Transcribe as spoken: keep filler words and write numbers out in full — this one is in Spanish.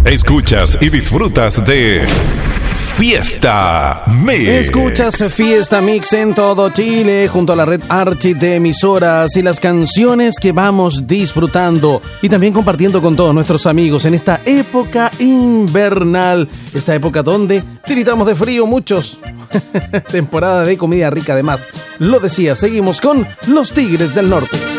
Escuchas y disfrutas de Fiesta Mix. Escuchas Fiesta Mix en todo Chile junto a la red Archi de emisoras y las canciones que vamos disfrutando y también compartiendo con todos nuestros amigos en esta época invernal, esta época donde tiritamos de frío muchos. Temporada de comida rica además. Lo decía, seguimos con los Tigres del Norte.